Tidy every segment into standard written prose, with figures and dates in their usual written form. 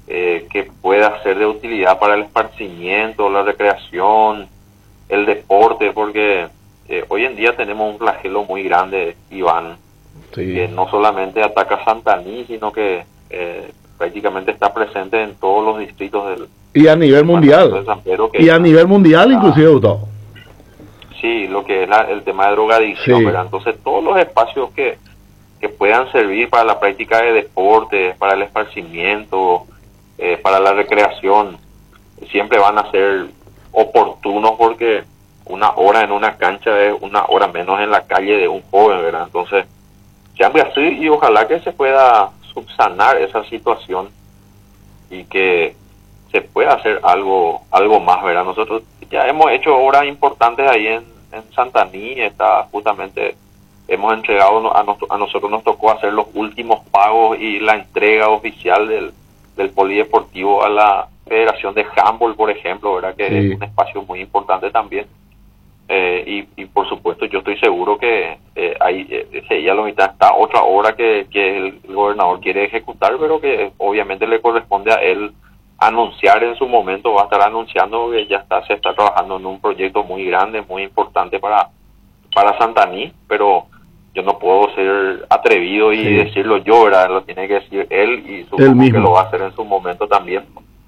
que pueda ser de utilidad para el esparcimiento, la recreación, el deporte, porque hoy en día tenemos un flagelo muy grande, Iván, que no solamente ataca a Santaní, sino que prácticamente está presente en todos los distritos del... Y a nivel mundial. Y a nivel mundial, inclusive, Gustavo. Sí, lo que es el tema de drogadicción, ¿verdad? Entonces, todos los espacios que puedan servir para la práctica de deporte, para el esparcimiento, para la recreación, siempre van a ser oportunos, porque una hora en una cancha es una hora menos en la calle de un joven, ¿verdad? Entonces, siempre así, y ojalá que se pueda subsanar esa situación y que se pueda hacer algo más, ¿verdad? Nosotros ya hemos hecho obras importantes ahí en Santaní. Justamente hemos entregado, a nosotros nos tocó hacer los últimos pagos y la entrega oficial del polideportivo a la Federación de Handball, por ejemplo, ¿verdad? Que es un espacio muy importante también. Y por supuesto yo estoy seguro que ahí ya lo mitad está otra obra que el gobernador quiere ejecutar, pero que obviamente le corresponde a él anunciar en su momento. Va a estar anunciando que se está trabajando en un proyecto muy grande, muy importante para Santaní, pero yo no puedo ser atrevido y decirlo yo, ¿verdad? Lo tiene que decir él, y supongo que lo va a hacer en su momento también.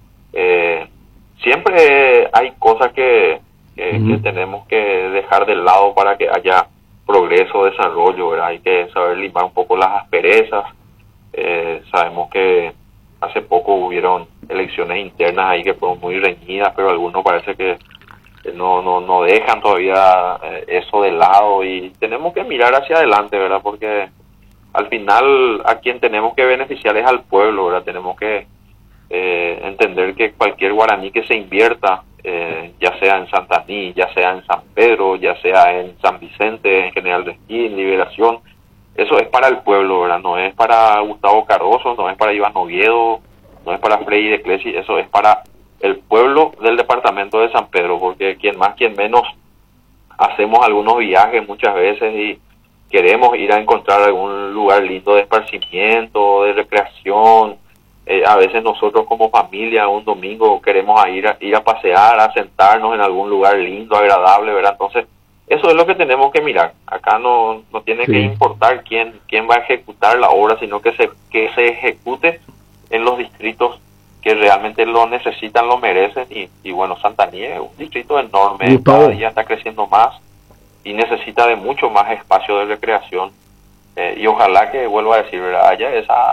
Siempre hay cosas que tenemos que dejar de lado para que haya progreso, desarrollo, ¿verdad? Hay que saber limar un poco las asperezas. Sabemos que hace poco hubieron elecciones internas ahí que fueron muy reñidas, pero algunos parece que no dejan todavía eso de lado, y tenemos que mirar hacia adelante, ¿verdad? Porque al final a quien tenemos que beneficiar es al pueblo, ¿verdad? Tenemos que entender que cualquier guaraní que se invierta, ya sea en Santaní, ya sea en San Pedro, ya sea en San Vicente, en General Resquín, Liberación, eso es para el pueblo, ¿verdad? No es para Gustavo Cardoso, no es para Iván Oviedo, no es para Freddy de Clesi, eso es para el pueblo del departamento de San Pedro, porque quien más, quien menos, hacemos algunos viajes muchas veces y queremos ir a encontrar algún lugar lindo de esparcimiento, de recreación. A veces nosotros como familia un domingo queremos ir a pasear, a sentarnos en algún lugar lindo, agradable, ¿verdad? Entonces, eso es lo que tenemos que mirar. Acá no tiene que importar quién va a ejecutar la obra, sino que se ejecute en los distritos que realmente lo necesitan, lo merecen. Y bueno, Santaní es un distrito enorme, cada día está creciendo más y necesita de mucho más espacio de recreación. Y ojalá que, vuelvo a decir, ¿verdad?, haya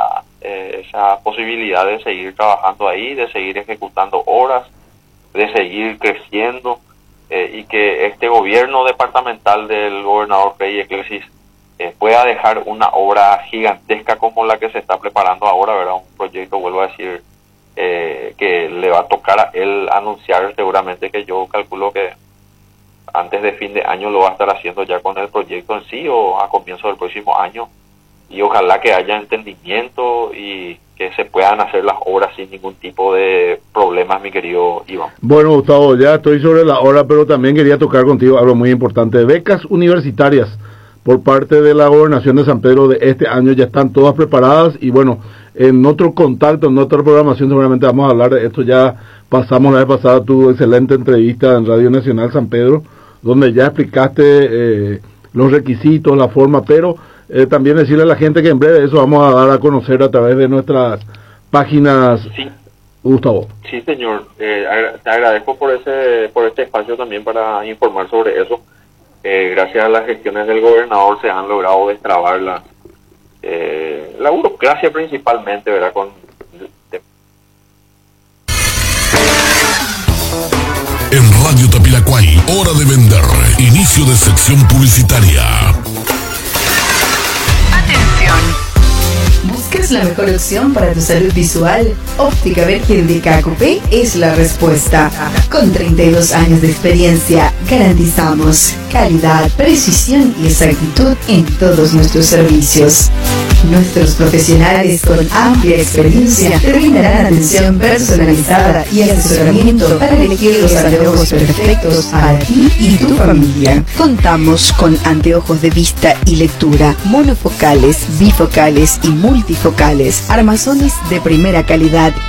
esa posibilidad de seguir trabajando ahí, de seguir ejecutando obras, de seguir creciendo, y que este gobierno departamental del gobernador Freddy Eclesis pueda dejar una obra gigantesca como la que se está preparando ahora, ¿verdad? Un proyecto, vuelvo a decir, que le va a tocar a él anunciar seguramente, que yo calculo que antes de fin de año lo va a estar haciendo ya con el proyecto en sí, o a comienzo del próximo año, y ojalá que haya entendimiento y que se puedan hacer las obras sin ningún tipo de problemas, mi querido Iván. Bueno, Gustavo, ya estoy sobre la hora, pero también quería tocar contigo algo muy importante. Becas universitarias por parte de la Gobernación de San Pedro de este año ya están todas preparadas, y bueno, en otro contacto, en otra programación seguramente vamos a hablar de esto. Ya pasamos la vez pasada tu excelente entrevista en Radio Nacional San Pedro, donde ya explicaste los requisitos, la forma, pero también decirle a la gente que en breve eso vamos a dar a conocer a través de nuestras páginas. Sí, Gustavo. Sí, señor, te agradezco por este espacio también para informar sobre eso. Gracias a las gestiones del gobernador se han logrado destrabar la burocracia principalmente, ¿verdad? En Radio Tapilacuay, hora de vender. Inicio de sección publicitaria. ¿Buscas la mejor opción para tu salud visual? Óptica Virgen de Cacupé es la respuesta. Con 32 años de experiencia, garantizamos calidad, precisión y exactitud en todos nuestros servicios. Nuestros profesionales con amplia experiencia te brindarán atención personalizada y asesoramiento para elegir los anteojos perfectos para ti y tu familia. Contamos con anteojos de vista y lectura, monofocales, bifocales y multifocales, armazones de primera calidad